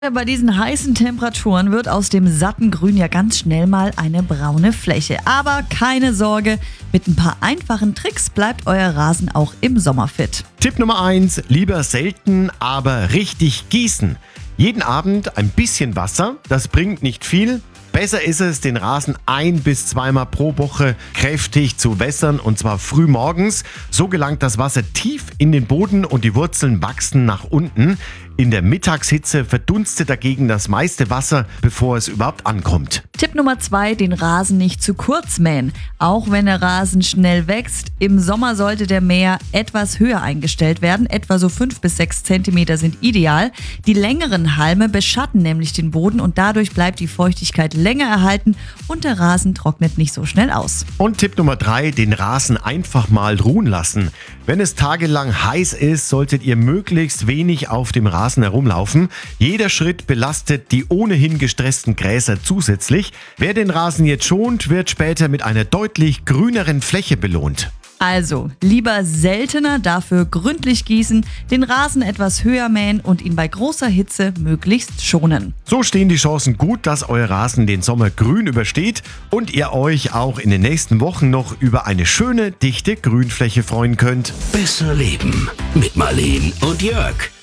Bei diesen heißen Temperaturen wird aus dem satten Grün ja ganz schnell mal eine braune Fläche. Aber keine Sorge, mit ein paar einfachen Tricks bleibt euer Rasen auch im Sommer fit. Tipp Nummer 1, lieber selten, aber richtig gießen. Jeden Abend ein bisschen Wasser, das bringt nicht viel. Besser ist es, den Rasen 1- bis zweimal pro Woche kräftig zu wässern und zwar früh morgens. So gelangt das Wasser tief in den Boden und die Wurzeln wachsen nach unten. In der Mittagshitze verdunstet dagegen das meiste Wasser, bevor es überhaupt ankommt. Tipp Nummer 2, den Rasen nicht zu kurz mähen. Auch wenn der Rasen schnell wächst, im Sommer sollte der Mäher etwas höher eingestellt werden. Etwa so 5 bis 6 Zentimeter sind ideal. Die längeren Halme beschatten nämlich den Boden und dadurch bleibt die Feuchtigkeit länger erhalten und der Rasen trocknet nicht so schnell aus. Und Tipp Nummer 3, den Rasen einfach mal ruhen lassen. Wenn es tagelang heiß ist, solltet ihr möglichst wenig auf dem Rasen herumlaufen. Jeder Schritt belastet die ohnehin gestressten Gräser zusätzlich. Wer den Rasen jetzt schont, wird später mit einer deutlich grüneren Fläche belohnt. Also, lieber seltener, dafür gründlich gießen, den Rasen etwas höher mähen und ihn bei großer Hitze möglichst schonen. So stehen die Chancen gut, dass euer Rasen den Sommer grün übersteht und ihr euch auch in den nächsten Wochen noch über eine schöne, dichte Grünfläche freuen könnt. Besser leben mit Marleen und Jörg.